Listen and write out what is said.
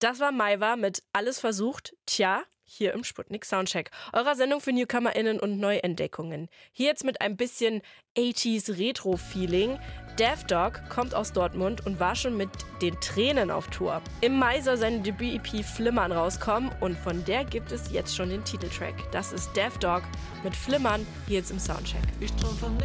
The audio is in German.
Das war Maiwa mit Alles versucht, tja, hier im Sputnik Soundcheck, eurer Sendung für NewcomerInnen und Neuentdeckungen. Hier jetzt mit ein bisschen 80s Retro-Feeling. Daft Dog kommt aus Dortmund und war schon mit den Tränen auf Tour. Im Mai soll seine Debüt-EP Flimmern rauskommen und von der gibt es jetzt schon den Titeltrack. Das ist Daft Dog mit Flimmern hier jetzt im Soundcheck.